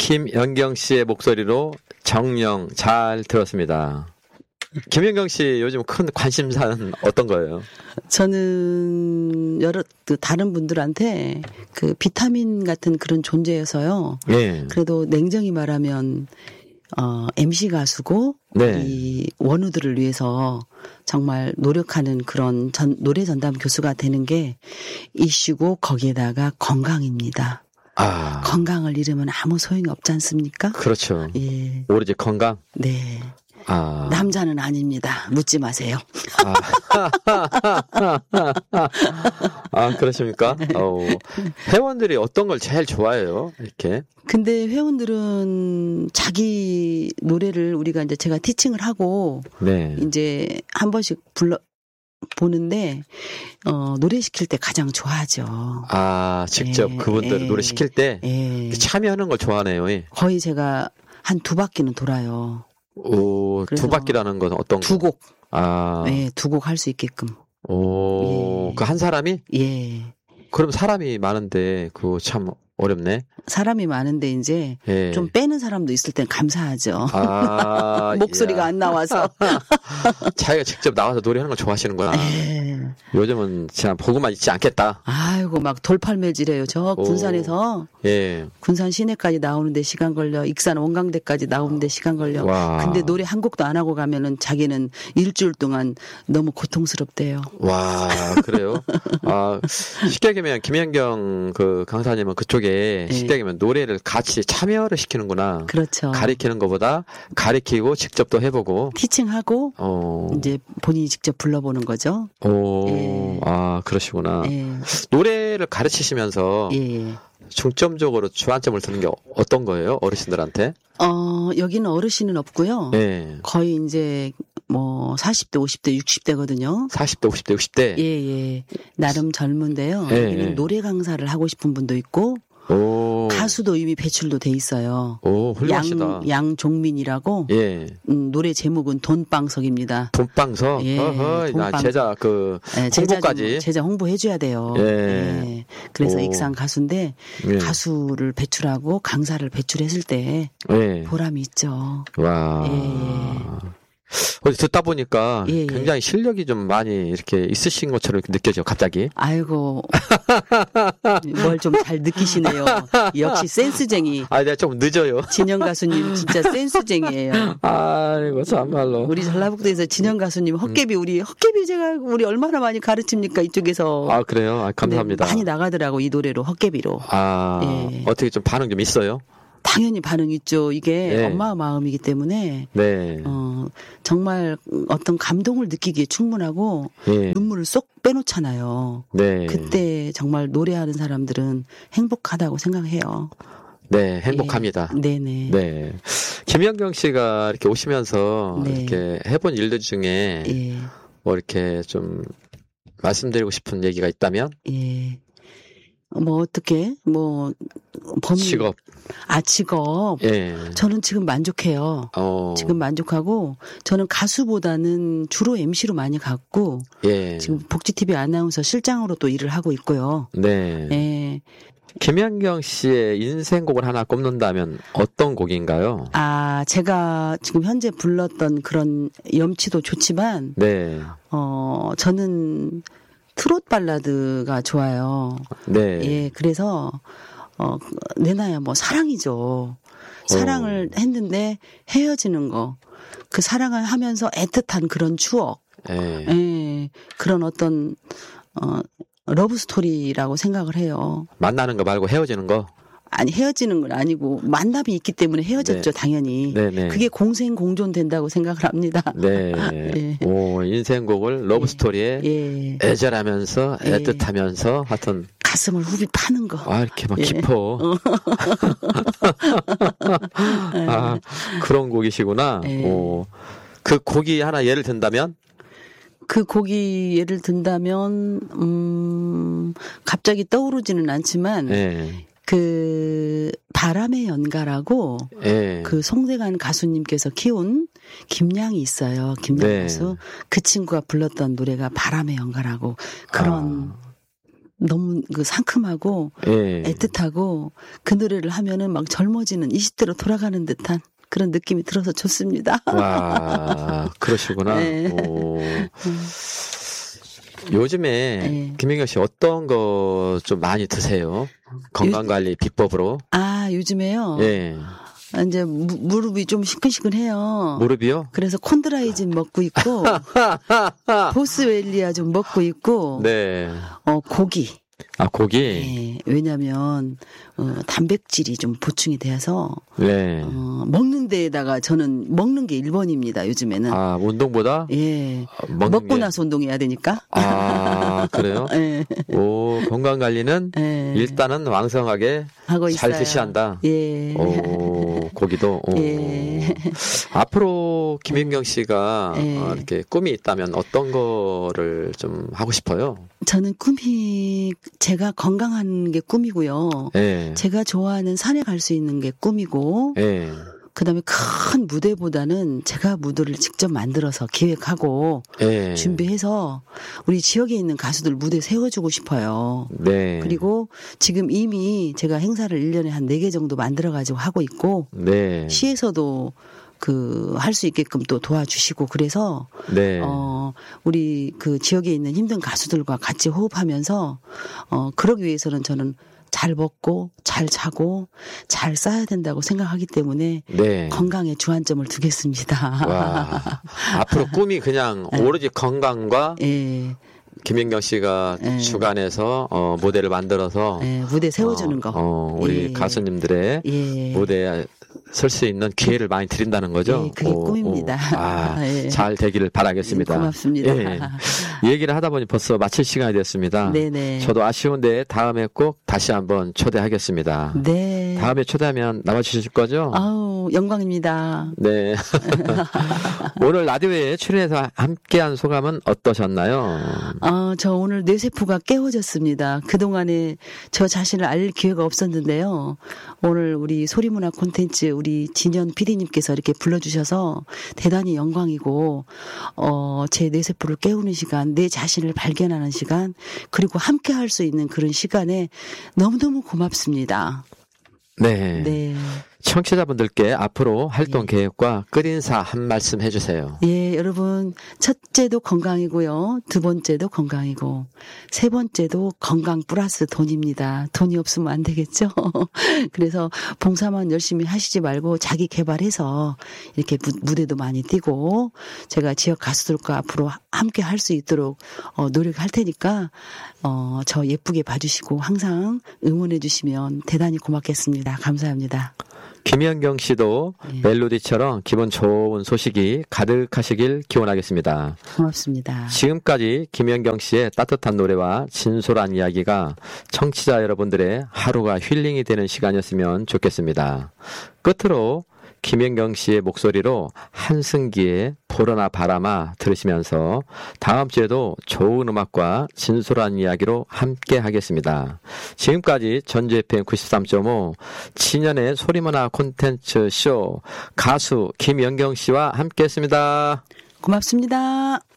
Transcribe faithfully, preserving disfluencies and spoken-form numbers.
김연경 씨의 목소리로 정령 잘 들었습니다. 김연경 씨 요즘 큰 관심사는 어떤 거예요? 저는 여러 다른 분들한테 그 비타민 같은 그런 존재여서요. 네. 그래도 냉정히 말하면 어, 엠씨 가수고 네. 이 원우들을 위해서 정말 노력하는 그런 전, 노래 전담 교수가 되는 게 이슈고 거기에다가 건강입니다. 아. 건강을 잃으면 아무 소용이 없지 않습니까? 그렇죠. 예. 오로지 건강? 네. 아. 남자는 아닙니다. 묻지 마세요. 아, 아 그러십니까? 어, 회원들이 어떤 걸 제일 좋아해요? 이렇게. 근데 회원들은 자기 노래를 우리가 이제 제가 티칭을 하고 네. 이제 한 번씩 불러 보는데 어, 노래 시킬 때 가장 좋아하죠. 아, 직접 예, 그분들 예, 노래 시킬 때 예. 참여하는 걸 좋아하네요. 예. 거의 제가 한 두 바퀴는 돌아요. 오, 두 바퀴라는 건 어떤 두 곡. 아. 네, 두 곡 할 수 있게끔. 오, 예. 그 한 사람이? 예. 그럼 사람이 많은데 그거 참 어렵네. 사람이 많은데 이제 예. 좀 빼는 사람도 있을 땐 감사하죠. 아, 목소리가 이야. 안 나와서. 자기가 직접 나와서 노래하는 걸 좋아하시는구나. 예. 요즘은 그냥 보고만 있지 않겠다. 아이고 막 돌팔매질해요. 저 오. 군산에서 예. 군산 시내까지 나오는데 시간 걸려. 익산 원광대까지 나오는데 시간 걸려. 와. 근데 노래 한 곡도 안 하고 가면은 자기는 일주일 동안 너무 고통스럽대요. 와, 그래요? 아, 쉽게 얘기하면 김연경 그 강사님은 그쪽에 예. 쉽게 얘기하면 노래를 같이 참여를 시키는구나. 그렇죠. 가리키는 것보다 가리키고 직접 또 해보고. 티칭하고 어. 이제 본인이 직접 불러보는 거죠. 오, 예. 아, 그러시구나. 예. 노래를 가르치시면서 예. 중점적으로 주안점을 두는 게 어떤 거예요? 어르신들한테? 어, 여기는 어르신은 없고요. 네. 거의 이제 뭐 사십 대, 오십 대, 육십 대거든요. 사십 대, 오십 대, 육십 대? 예, 예. 나름 젊은데요. 예, 여기는 예. 노래 강사를 하고 싶은 분도 있고 오. 가수도 이미 배출도 돼 있어요. 오, 훌륭하시다. 양, 양종민이라고 예. 음, 노래 제목은 돈방석입니다. 돈방석? 예, 어허이, 나 돈방- 제자 그 예, 제자 좀- 홍보까지. 제자 홍보해줘야 돼요. 예. 예. 그래서 오. 익산 가수인데 예. 가수를 배출하고 강사를 배출했을 때 예. 보람이 있죠. 와. 예. 어디 듣다 보니까 예, 예. 굉장히 실력이 좀 많이 이렇게 있으신 것처럼 이렇게 느껴져, 갑자기. 아이고 뭘 좀 잘 느끼시네요. 역시 센스쟁이. 아, 내가 좀 늦어요. 진영 가수님 진짜 센스쟁이에요. 아이고, 참말로. 우리 전라북도에서 진영 가수님 헛개비 우리 헛개비 제가 우리 얼마나 많이 가르칩니까 이쪽에서. 아, 그래요? 아, 감사합니다. 많이 나가더라고 이 노래로 헛개비로. 아, 예. 어떻게 좀 반응 좀 있어요? 당연히 반응 있죠. 이게 네. 엄마 마음이기 때문에 네. 어, 정말 어떤 감동을 느끼기에 충분하고 예. 눈물을 쏙 빼놓잖아요. 네. 그때 정말 노래하는 사람들은 행복하다고 생각해요. 네, 행복합니다. 예. 네네. 네. 김연경 씨가 이렇게 오시면서 네. 이렇게 해본 일들 중에 예. 뭐 이렇게 좀 말씀드리고 싶은 얘기가 있다면? 예. 뭐 어떻게 뭐 범위 직업. 아 직업. 예. 저는 지금 만족해요. 어. 지금 만족하고 저는 가수보다는 주로 엠씨로 많이 갔고 예. 지금 복지티비 아나운서 실장으로 또 일을 하고 있고요. 네. 예. 김연경 씨의 인생곡을 하나 꼽는다면 어떤 곡인가요? 아, 제가 지금 현재 불렀던 그런 염치도 좋지만 네. 어, 저는 트롯 발라드가 좋아요. 네. 예, 그래서 어, 내 나이야 뭐 사랑이죠. 사랑을 했는데 헤어지는 거. 그 사랑을 하면서 애틋한 그런 추억. 예. 예, 그런 어떤 어, 러브 스토리라고 생각을 해요. 만나는 거 말고 헤어지는 거? 아니 헤어지는 건 아니고 만남이 있기 때문에 헤어졌죠. 네. 당연히. 네네. 그게 공생공존 된다고 생각을 합니다. 네. 예. 오, 인생곡을 러브 스토리에 예. 애절하면서 예. 애틋하면서 하여튼 가슴을 후비 파는 거. 아 이렇게 막 예. 깊어. 아 그런 곡이시구나. 예. 오, 그 곡이 하나 예를 든다면? 그 곡이 예를 든다면 음 갑자기 떠오르지는 않지만 예. 그 바람의 연가라고 예. 그 송대관 가수님께서 키운 김양이 있어요. 김양 네. 가수. 그 친구가 불렀던 노래가 바람의 연가라고 그런 아. 너무 그 상큼하고 예. 애틋하고 그 노래를 하면은 막 젊어지는 이십 대로 돌아가는 듯한 그런 느낌이 들어서 좋습니다. 와, 그러시구나. 네. 오. 요즘에 네. 김민경 씨 어떤 거 좀 많이 드세요? 건강관리 비법으로? 아, 요즘에요? 예. 이제 무, 무릎이 좀 시큰시큰해요. 무릎이요? 그래서 콘드라이진 먹고 있고 보스웰리아 좀 먹고 있고 네. 어 고기. 아, 고기? 네, 왜냐면 어, 단백질이 좀 보충이 돼서 네. 어, 먹는 데에다가 저는 먹는 게 일 번입니다. 요즘에는. 아, 운동보다? 예. 먹는 먹고 게... 나서 운동해야 되니까. 아, 그래요? 예. 오, 건강관리는 예. 일단은 왕성하게 하고 잘 있어요. 드셔야 한다. 예. 오, 고기도. 오. 예. 앞으로 김민경 씨가 예. 어, 이렇게 꿈이 있다면 어떤 거를 좀 하고 싶어요? 저는 꿈이 제가 건강한 게 꿈이고요. 예. 제가 좋아하는 산에 갈 수 있는 게 꿈이고, 예. 그다음에 큰 무대보다는 제가 무대를 직접 만들어서 기획하고 예. 준비해서 우리 지역에 있는 가수들 무대 세워주고 싶어요. 네. 그리고 지금 이미 제가 행사를 일 년에 한 네 개 정도 만들어가지고 하고 있고, 네. 시에서도 그 할 수 있게끔 또 도와주시고 그래서 네. 어 우리 그 지역에 있는 힘든 가수들과 같이 호흡하면서 어 그러기 위해서는 저는 잘 먹고 잘 자고 잘 싸야 된다고 생각하기 때문에 네. 건강에 주안점을 두겠습니다. 와. 앞으로 꿈이 그냥 오로지 건강과 예. 김민경 씨가 예. 주관해서 어, 무대를 만들어서 예, 무대 세워주는 어, 거. 어, 우리 예. 가수님들의 예. 무대에 설 수 있는 기회를 많이 드린다는 거죠. 예, 그게 오, 꿈입니다. 오. 아, 예. 잘 되기를 바라겠습니다. 고맙습니다. 예. 얘기를 하다 보니 벌써 마칠 시간이 됐습니다. 네네. 저도 아쉬운데 다음에 꼭 다시 한번 초대하겠습니다. 네. 다음에 초대하면 나와주실 거죠? 아우, 영광입니다. 네. 오늘 라디오에 출연해서 함께한 소감은 어떠셨나요? 아, 저 오늘 뇌세포가 깨워졌습니다. 그동안에 저 자신을 알 기회가 없었는데요. 오늘 우리 소리문화 콘텐츠 우리 진현 피디님께서 이렇게 불러주셔서 대단히 영광이고, 어, 제 뇌세포를 깨우는 시간, 내 자신을 발견하는 시간, 그리고 함께 할 수 있는 그런 시간에 너무너무 고맙습니다. 네. 네. 청취자분들께 앞으로 활동 예. 계획과 끝인사 한 말씀 해주세요. 예, 여러분, 첫째도 건강이고요. 두 번째도 건강이고, 세 번째도 건강 플러스 돈입니다. 돈이 없으면 안 되겠죠? 그래서 봉사만 열심히 하시지 말고 자기 개발해서 이렇게 무대도 많이 뛰고, 제가 지역 가수들과 앞으로 함께 할 수 있도록 어, 노력할 테니까, 어, 저 예쁘게 봐주시고 항상 응원해 주시면 대단히 고맙겠습니다. 감사합니다. 김연경 씨도 예. 멜로디처럼 기분 좋은 소식이 가득하시길 기원하겠습니다. 고맙습니다. 지금까지 김연경 씨의 따뜻한 노래와 진솔한 이야기가 청취자 여러분들의 하루가 힐링이 되는 시간이었으면 좋겠습니다. 끝으로 김연경 씨의 목소리로 한승기의 불어나 바람아 들으시면서 다음 주에도 좋은 음악과 진솔한 이야기로 함께 하겠습니다. 지금까지 전주 에프엠 구십삼 점 오 진현의 소리문화 콘텐츠 쇼 가수 김연경 씨와 함께 했습니다. 고맙습니다.